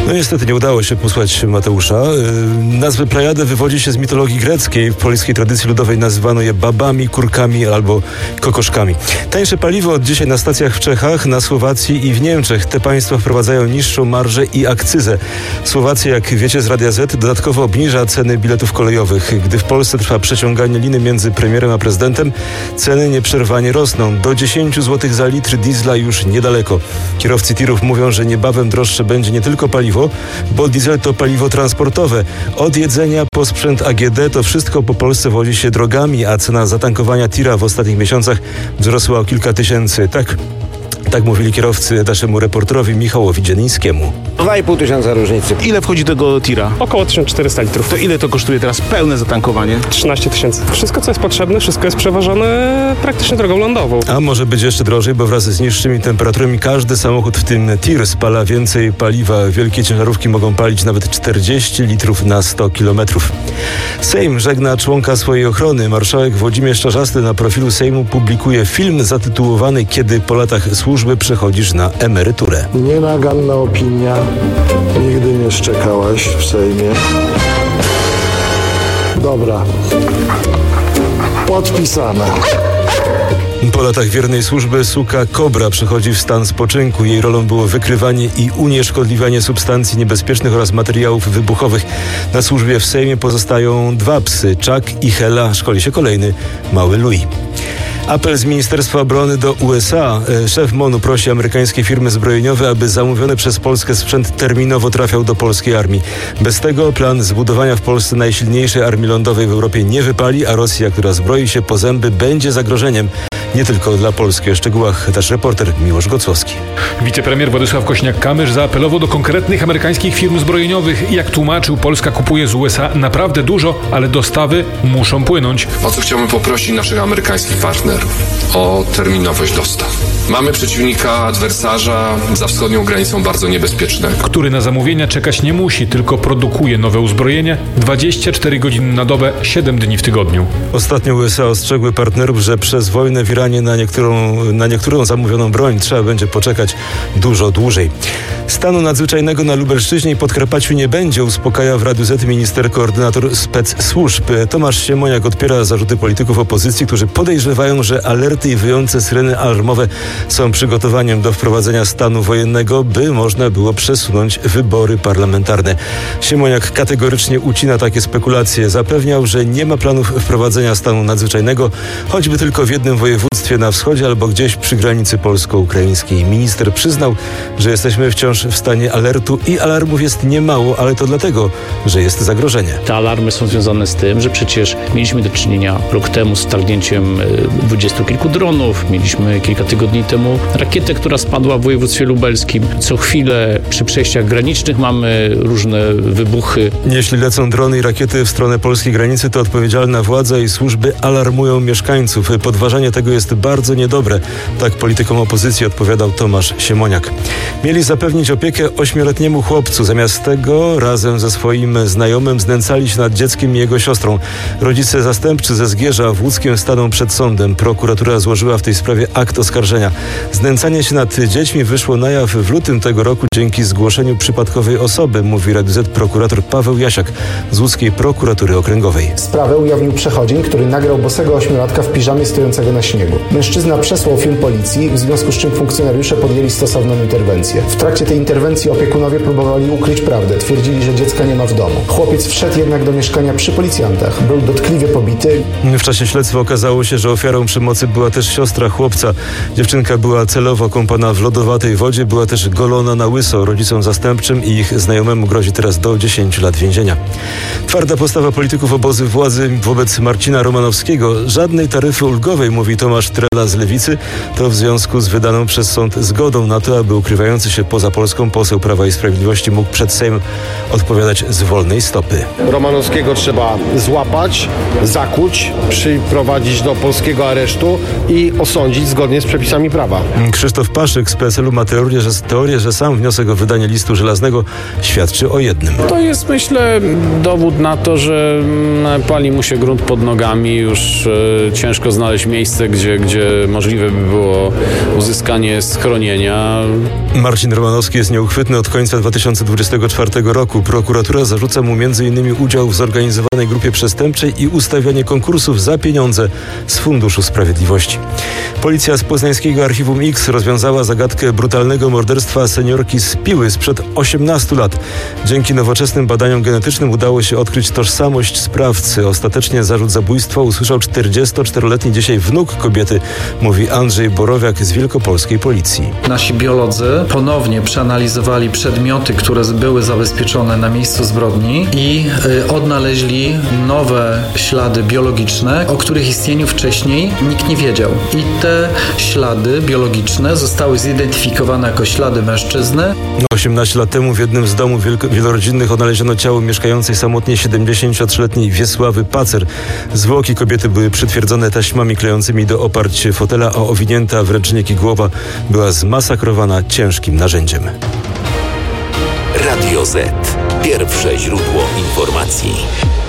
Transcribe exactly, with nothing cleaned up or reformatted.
No niestety nie udało się posłać Mateusza. Nazwę Plejadę wywodzi się z mitologii greckiej. W polskiej tradycji ludowej nazywano je babami, kurkami albo kokoszkami. Tańsze paliwo od dzisiaj na stacjach w Czechach, na Słowacji i w Niemczech. Te państwa wprowadzają niższą marżę i akcyzę. Słowacja, jak wiecie z Radia Z, dodatkowo obniża ceny biletów kolejowych. Gdy w Polsce trwa przeciąganie liny między premierem a prezydentem, ceny nieprzerwanie rosną. Do dziesięć złotych za litr diesla już niedaleko. Kierowcy tirów mówią, że niebawem droższe będzie nie tylko paliwo, bo diesel to paliwo transportowe. Od jedzenia po sprzęt A G D to wszystko po Polsce wozi się drogami, a cena zatankowania tira w ostatnich miesiącach wzrosła o kilka tysięcy. Tak. Tak mówili kierowcy naszemu reporterowi Michałowi Dzielińskiemu. dwa i pół tysiąca różnicy. Ile wchodzi do tego tira? Około tysiąc czterysta litrów. To ile to kosztuje teraz pełne zatankowanie? trzynaście tysięcy. Wszystko, co jest potrzebne, wszystko jest przewożone praktycznie drogą lądową. A może być jeszcze drożej, bo wraz z niższymi temperaturami każdy samochód, w tym tir, spala więcej paliwa. Wielkie ciężarówki mogą palić nawet czterdzieści litrów na sto kilometrów. Sejm żegna członka swojej ochrony. Marszałek Włodzimierz Czarzasty na profilu Sejmu publikuje film zatytułowany „Kiedy po latach służby przechodzisz na emeryturę”. Nienaganna opinia. Nigdy nie szczekałaś w Sejmie. Dobra. Podpisane. Po latach wiernej służby suka Kobra przechodzi w stan spoczynku. Jej rolą było wykrywanie i unieszkodliwianie substancji niebezpiecznych oraz materiałów wybuchowych. Na służbie w Sejmie pozostają dwa psy, Chuck i Hela. Szkoli się kolejny, mały Louis. Apel z Ministerstwa Obrony do U S A. Szef MONU prosi amerykańskie firmy zbrojeniowe, aby zamówiony przez Polskę sprzęt terminowo trafiał do polskiej armii. Bez tego plan zbudowania w Polsce najsilniejszej armii lądowej w Europie nie wypali, a Rosja, która zbroi się po zęby, będzie zagrożeniem nie tylko dla Polski. O szczegółach też reporter Miłosz Gocłowski. Wicepremier Władysław Kośniak-Kamysz zaapelował do konkretnych amerykańskich firm zbrojeniowych. Jak tłumaczył, Polska kupuje z U S A naprawdę dużo, ale dostawy muszą płynąć. O co chciałbym poprosić naszych amerykańskich partnerów? O terminowość dostaw. Mamy przeciwnika, adwersarza za wschodnią granicą bardzo niebezpiecznego, który na zamówienia czekać nie musi, tylko produkuje nowe uzbrojenie dwadzieścia cztery godziny na dobę, siedem dni w tygodniu. Ostatnio U S A ostrzegły partnerów, że przez wojnę w Iranie na niektórą, na niektórą zamówioną broń trzeba będzie poczekać dużo dłużej. Stanu nadzwyczajnego na Lubelszczyźnie i Podkarpaciu nie będzie, uspokaja w Radiu Z minister koordynator spec służb. Tomasz Siemoniak odpiera zarzuty polityków opozycji, którzy podejrzewają, że alerty i wyjące syreny alarmowe są przygotowaniem do wprowadzenia stanu wojennego, by można było przesunąć wybory parlamentarne. Siemoniak kategorycznie ucina takie spekulacje. Zapewniał, że nie ma planów wprowadzenia stanu nadzwyczajnego, choćby tylko w jednym województwie na wschodzie albo gdzieś przy granicy polsko-ukraińskiej. Minister przyznał, że jesteśmy wciąż w stanie alertu i alarmów jest niemało, ale to dlatego, że jest zagrożenie. Te alarmy są związane z tym, że przecież mieliśmy do czynienia rok temu z targnięciem dwudziestu kilku dronów, mieliśmy kilka tygodni temu rakietę, która spadła w województwie lubelskim. Co chwilę przy przejściach granicznych mamy różne wybuchy. Jeśli lecą drony i rakiety w stronę polskiej granicy, to odpowiedzialna władza i służby alarmują mieszkańców. Podważanie tego jest bardzo niedobre. Tak politykom opozycji odpowiadał Tomasz Siemoniak. Mieli zapewnić opiekę ośmioletniemu chłopcu. Zamiast tego razem ze swoim znajomym znęcali się nad dzieckiem i jego siostrą. Rodzice zastępczy ze Zgierza w Łódzkiem staną przed sądem. Prokuratura złożyła w tej sprawie akt oskarżenia. Znęcanie się nad dziećmi wyszło na jaw w lutym tego roku dzięki zgłoszeniu przypadkowej osoby, mówi Radiu Z prokurator Paweł Jasiak z Łódzkiej Prokuratury Okręgowej. Sprawę ujawnił przechodzień, który nagrał bosego ośmiolatka w piżamie stojącego na śniegu. Mężczyzna przesłał film policji, w związku z czym funkcjonariusze podjęli stosowną interwencję. W trakcie tej interwencji opiekunowie próbowali ukryć prawdę. Twierdzili, że dziecka nie ma w domu. Chłopiec wszedł jednak do mieszkania przy policjantach. Był dotkliwie pobity. W czasie śledztwa okazało się, że ofiarą przemocy była też siostra chłopca. Dziewczynka była celowo kąpana w lodowatej wodzie, była też golona na łyso. Rodzicom zastępczym i ich znajomemu grozi teraz do dziesięciu lat więzienia. Twarda postawa polityków obozy władzy wobec Marcina Romanowskiego. Żadnej taryfy ulgowej, mówi Tomasz Trela z Lewicy. To w związku z wydaną przez sąd zgodą na to, aby ukrywający się poza Polską poseł Prawa i Sprawiedliwości mógł przed Sejmem odpowiadać z wolnej stopy. Romanowskiego trzeba złapać, zakuć, przyprowadzić do polskiego aresztu i osądzić zgodnie z przepisami prawa. Krzysztof Paszyk z P S L u ma teorię, że, teorię, że sam wniosek o wydanie listu żelaznego świadczy o jednym. To jest, myślę, dowód na to, że pali mu się grunt pod nogami. Już e, ciężko znaleźć miejsce, gdzie, gdzie możliwe by było uzyskanie schronienia. Marcin Romanowski jest nieuchwytny od końca dwa tysiące dwudziestego czwartego roku. Prokuratura zarzuca mu między innymi udział w zorganizowanej grupie przestępczej i ustawianie konkursów za pieniądze z Funduszu Sprawiedliwości. Policja z poznańskiego Archiwum X rozwiązała zagadkę brutalnego morderstwa seniorki z Piły sprzed osiemnastu lat. Dzięki nowoczesnym badaniom genetycznym udało się odkryć tożsamość sprawcy. Ostatecznie zarzut zabójstwa usłyszał czterdziestoczteroletni dzisiaj wnuk kobiety, mówi Andrzej Borowiak z wielkopolskiej policji. Nasi biolodzy ponownie przeanalizowali przedmioty, które były zabezpieczone na miejscu zbrodni i y, odnaleźli nowe ślady biologiczne, o których istnieniu wcześniej nikt nie wiedział. I te ślady biologiczne zostały zidentyfikowane jako ślady mężczyzny. osiemnaście lat temu w jednym z domów wielko- wielorodzinnych odnaleziono ciało mieszkającej samotnie siedemdziesięciotrzyletniej Wiesławy Pacer. Zwłoki kobiety były przytwierdzone taśmami klejącymi do oparć fotela, a owinięta w ręcznik i głowa była zmasakrowana ciężkim narzędziem. Radio Z. Pierwsze źródło informacji.